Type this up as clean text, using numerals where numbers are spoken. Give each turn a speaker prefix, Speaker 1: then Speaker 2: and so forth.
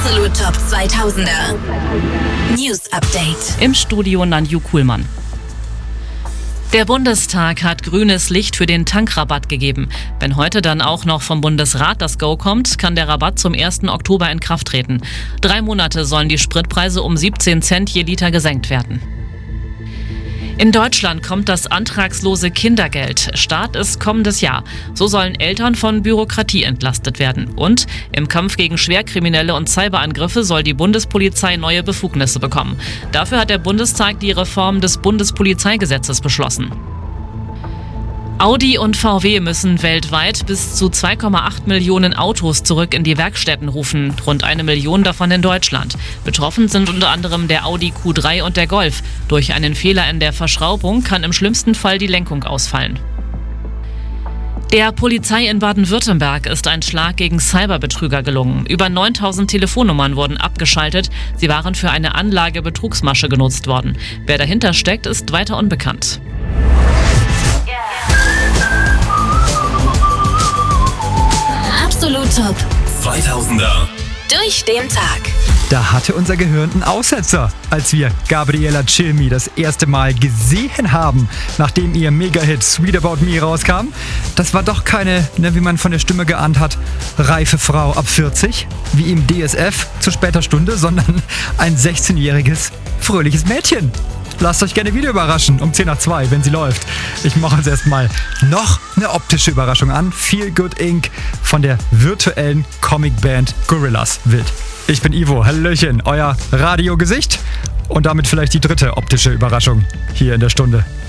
Speaker 1: Absolut Top 2000er News Update.
Speaker 2: Im Studio Nanju Kuhlmann. Der Bundestag hat grünes Licht für den Tankrabatt gegeben. Wenn heute dann auch noch vom Bundesrat das Go kommt, kann der Rabatt zum 1. Oktober in Kraft treten. 3 Monate sollen die Spritpreise um 17 Cent je Liter gesenkt werden. In Deutschland kommt das antragslose Kindergeld. Start ist kommendes Jahr. So sollen Eltern von Bürokratie entlastet werden. Und im Kampf gegen Schwerkriminelle und Cyberangriffe soll die Bundespolizei neue Befugnisse bekommen. Dafür hat der Bundestag die Reform des Bundespolizeigesetzes beschlossen. Audi und VW müssen weltweit bis zu 2,8 Millionen Autos zurück in die Werkstätten rufen, rund 1 Million davon in Deutschland. Betroffen sind unter anderem der Audi Q3 und der Golf. Durch einen Fehler in der Verschraubung kann im schlimmsten Fall die Lenkung ausfallen. Der Polizei in Baden-Württemberg ist ein Schlag gegen Cyberbetrüger gelungen. Über 9000 Telefonnummern wurden abgeschaltet. Sie waren für eine Anlagebetrugsmasche genutzt worden. Wer dahinter steckt, ist weiter unbekannt.
Speaker 1: Absolut Top
Speaker 3: 2000er.
Speaker 1: durch den Tag.
Speaker 4: Da hatte unser Gehirn einen Aussetzer, als wir Gabriella Cilmi das erste Mal gesehen haben, nachdem ihr Mega-Hit Sweet About Me rauskam. Das war doch keine, wie man von der Stimme geahnt hat, reife Frau ab 40, wie im DSF zu später Stunde, sondern ein 16-jähriges, fröhliches Mädchen. Lasst euch gerne wieder überraschen, um 10 nach 2, wenn sie läuft. Ich mache uns erstmal noch eine optische Überraschung an. Feel Good Inc. von der virtuellen Comicband Gorillaz Wild. Ich bin Ivo, hallöchen, euer Radiogesicht und damit vielleicht die dritte optische Überraschung hier in der Stunde.